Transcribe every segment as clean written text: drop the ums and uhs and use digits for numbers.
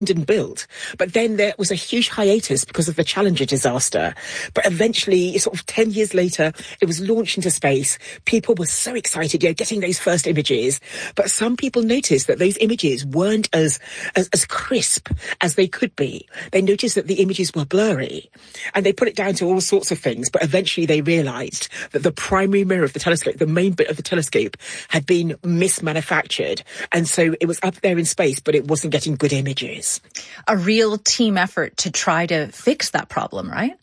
and built. But then there was a huge hiatus because of the Challenger disaster. But eventually, sort of 10 years later, it was launched into space. People were so excited, getting those first images. But some people noticed that those images weren't as crisp as they could be. They noticed that the images were blurry. And they put it down to all sorts of things. But eventually they realized that the primary mirror of the telescope, the main bit of the telescope, had been mismanufactured. And so it was up there in space, but it wasn't getting good images. A real team effort to try to fix that problem, right?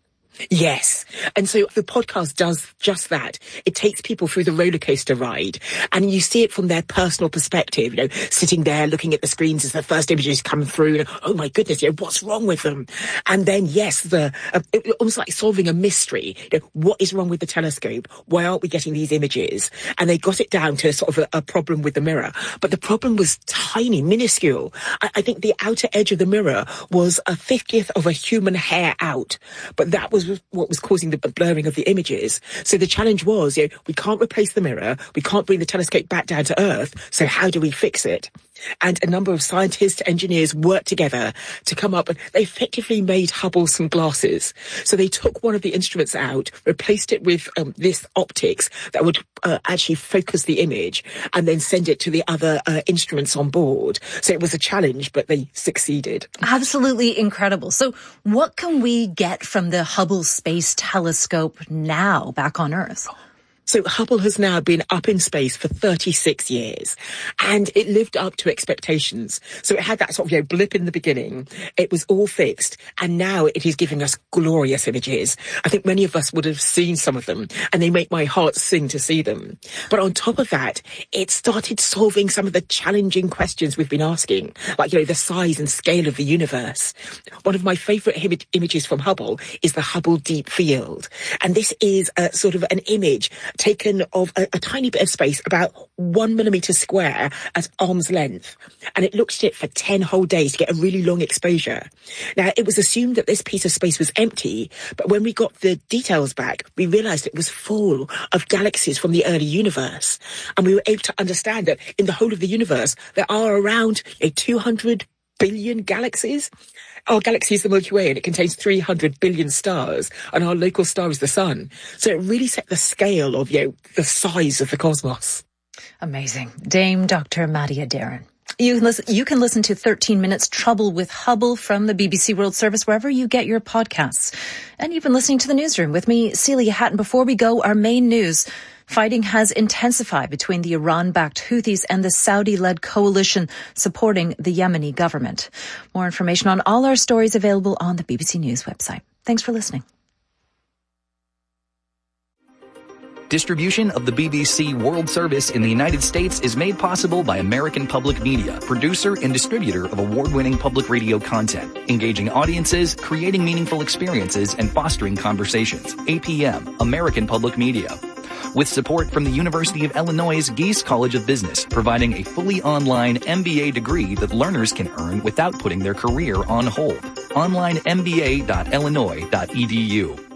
Yes. And so the podcast does just that. It takes people through the roller coaster ride, and you see it from their personal perspective, sitting there looking at the screens as the first images come through, and oh my goodness, what's wrong with them? And then, yes, almost like solving a mystery. What is wrong with the telescope? Why aren't we getting these images? And they got it down to sort of a problem with the mirror. But the problem was tiny, minuscule. I think the outer edge of the mirror was a 50th of a human hair out. But that was what was causing the blurring of the images. So the challenge was, we can't replace the mirror, we can't bring the telescope back down to Earth, so how do we fix it? And a number of scientists, engineers worked together to come up, and they effectively made Hubble some glasses. So they took one of the instruments out, replaced it with this optics that would actually focus the image, and then send it to the other instruments on board. So it was a challenge, but they succeeded. Absolutely incredible. So what can we get from the Hubble Space Telescope now back on Earth? So Hubble has now been up in space for 36 years, and it lived up to expectations. So it had that sort of blip in the beginning. It was all fixed, and now it is giving us glorious images. I think many of us would have seen some of them, and they make my heart sing to see them. But on top of that, it started solving some of the challenging questions we've been asking, like, the size and scale of the universe. One of my favourite images from Hubble is the Hubble Deep Field. And this is sort of an image taken of a tiny bit of space, about 1 millimetre square at arm's length. And it looked at it for 10 whole days to get a really long exposure. Now, it was assumed that this piece of space was empty, but when we got the details back, we realised it was full of galaxies from the early universe. And we were able to understand that in the whole of the universe, there are around 200 billion galaxies. Our galaxy is the Milky Way, and it contains 300 billion stars, and our local star is the Sun. So it really set the scale of, the size of the cosmos. Amazing. Dame Dr. Madia Darren. You can listen to 13 Minutes Trouble with Hubble from the BBC World Service wherever you get your podcasts. And you've been listening to The Newsroom with me, Celia Hatton. Before we go, our main news. Fighting has intensified between the Iran-backed Houthis and the Saudi-led coalition supporting the Yemeni government. More information on all our stories available on the BBC News website. Thanks for listening. Distribution of the BBC World Service in the United States is made possible by American Public Media, producer and distributor of award-winning public radio content, engaging audiences, creating meaningful experiences, and fostering conversations. APM, American Public Media. With support from the University of Illinois' Gies College of Business, providing a fully online MBA degree that learners can earn without putting their career on hold. Onlinemba.illinois.edu.